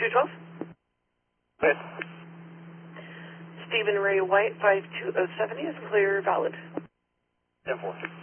212. Yes. Stephen Ray White, 5270 is clear, valid. 10-4.